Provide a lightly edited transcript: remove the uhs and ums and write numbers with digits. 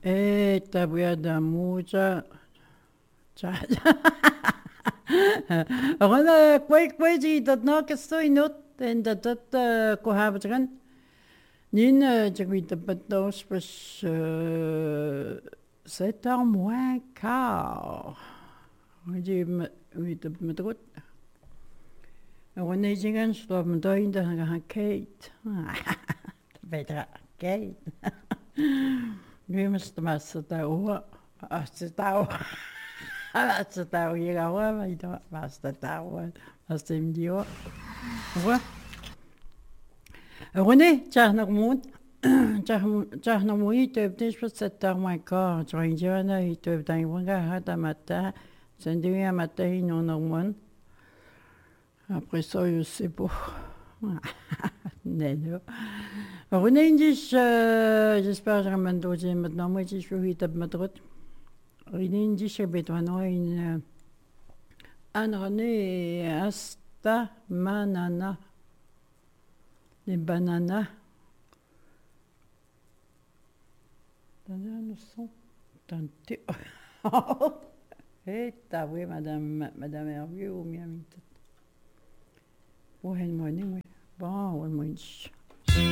Tabuya da mucha. Rona kwai ji dat nog estoy not en dat ko hebben nin jagui de bados pas 7 heures moins quart. Je me de met Rona jigan stop me daar in de gaan Kate. Beter Kate. Nu moest maar zo daar als het daar als daar hier gaan maar dat was dat daar als hem die hoor. René, tiens nog moet. Tiens nog moet je het is pas 7 heures moins quart. Je ringt je na je te dan wanga hata matin. C'est du matin non non. Après ça, je sais pas. Non. René, j'espère que je ramène d'autres maintenant. Moi, je suis vite à Madrid. René, je vais toi une René hasta manana. Les bananas. Nous sont tentés. Eh, t'as vu, Madame Hervieux ou Miami? Bon, elle m'a dit, oui. Bon, elle m'a dit.